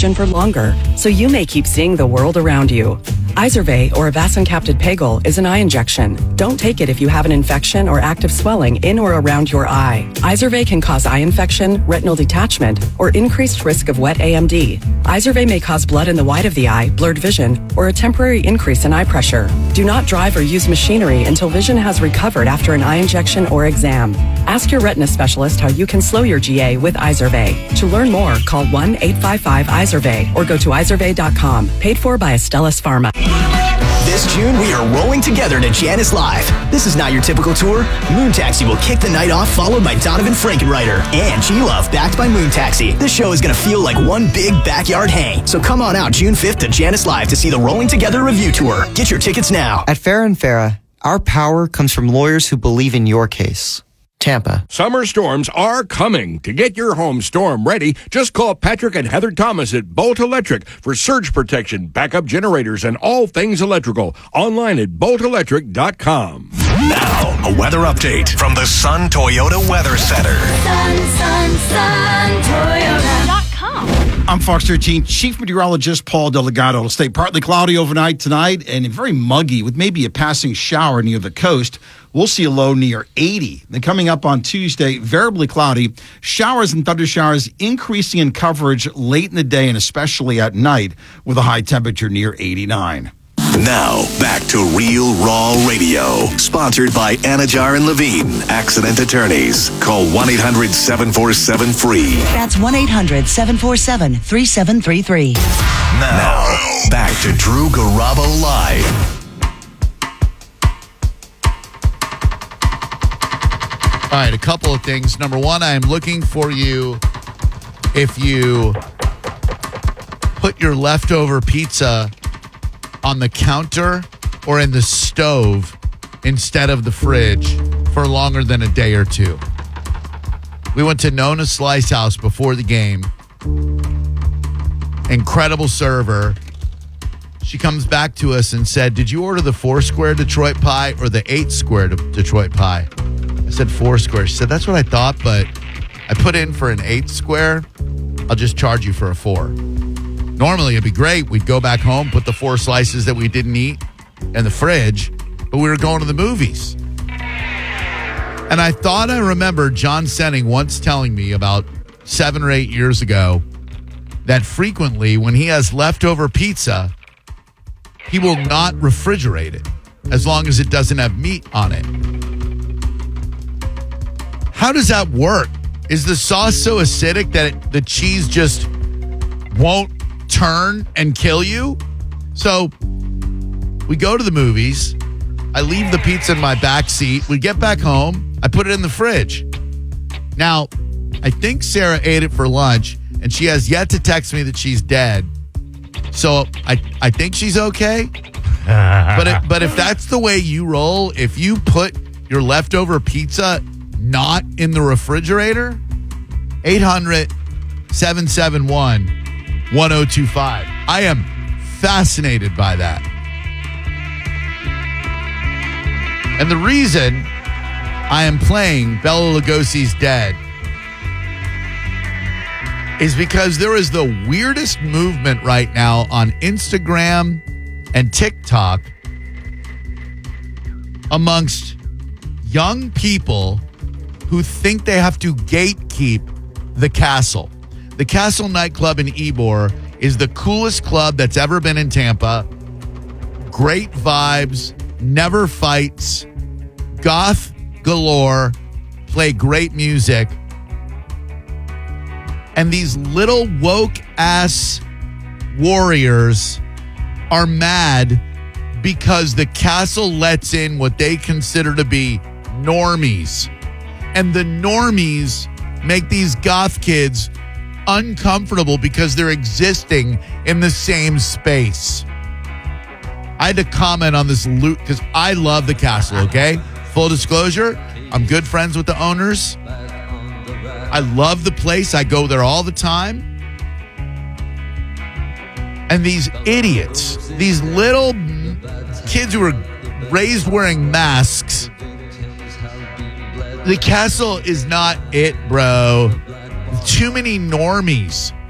vision for longer, so you may keep seeing the world around you. Izervay, or avacincaptad pegol, is an eye injection. Don't take it if you have an infection or active swelling in or around your eye. Izervay can cause eye infection, retinal detachment, or increased risk of wet AMD. Izervay may cause blood in the white of the eye, blurred vision, or a temporary increase in eye pressure. Do not drive or use machinery until vision has recovered after an eye injection or exam. Ask your retina specialist how you can slow your GA with Izervay. To learn more, call 1-855-IZERVAY or go to izervay.com. Paid for by Astellas Pharma. This June, we are rolling together to Janice Live. This is not your typical tour. Moon Taxi will kick the night off, followed by Donovan Frankenreiter and G-Love, backed by Moon Taxi. This show is going to feel like one big backyard hang. So come on out June 5th to Janice Live to see the Rolling Together Review Tour. Get your tickets now. At Farrah & Farrah, our power comes from lawyers who believe in your case. Tampa. Summer storms are coming. To get your home storm ready, just call Patrick and Heather Thomas at Bolt Electric for surge protection, backup generators, and all things electrical. Online at boltelectric.com. Now, a weather update from the Sun Toyota Weather Center. Sun Toyota.com. I'm Fox 13 Chief Meteorologist Paul Delgado. It'll stay partly cloudy overnight tonight and very muggy with maybe a passing shower near the coast. We'll see a low near 80. Then coming up on Tuesday, variably cloudy, showers and thunder showers increasing in coverage late in the day and especially at night with a high temperature near 89. Now, back to Real Raw Radio, sponsored by Anajar and Levine, accident attorneys. Call 1-800-747-FREE. That's 1-800-747-3733. Now, back to Drew Garabo Live. All right, a couple of things. Number one, I am looking for you if you put your leftover pizza on the counter or in the stove instead of the fridge for longer than a day or two. We went to Nona Slice House before the game. Incredible server. She comes back to us and said, "Did you order the 4-square Detroit pie or the 8-square Detroit pie?" I said 4-square. She said, "That's what I thought, but I put in for an 8-square. I'll just charge you for a 4. Normally, it'd be great. We'd go back home, put the 4 slices that we didn't eat in the fridge, but we were going to the movies." And I thought I remembered John Senning once telling me about 7 or 8 years ago that frequently when he has leftover pizza, he will not refrigerate it as long as it doesn't have meat on it. How does that work? Is the sauce so acidic that the cheese just won't turn and kill you? So we go to the movies. I leave the pizza in my back seat. We get back home. I put it in the fridge. Now, I think Sarah ate it for lunch, and she has yet to text me that she's dead. So I think she's okay. But if that's the way you roll, if you put your leftover pizza not in the refrigerator, 800-771-1025. I am fascinated by that. And the reason I am playing Bela Lugosi's Dead is because there is the weirdest movement right now on Instagram and TikTok amongst young people who think they have to gatekeep the Castle. The Castle nightclub in Ybor is the coolest club that's ever been in Tampa. Great vibes, never fights, goth galore, play great music. And these little woke-ass warriors are mad because the Castle lets in what they consider to be normies. And the normies make these goth kids uncomfortable because they're existing in the same space. I had to comment on this loot because I love the Castle, okay? Full disclosure, I'm good friends with the owners. I love the place. I go there all the time. And these idiots, these little kids who were raised wearing masks, the Castle is not it, bro. Too many normies.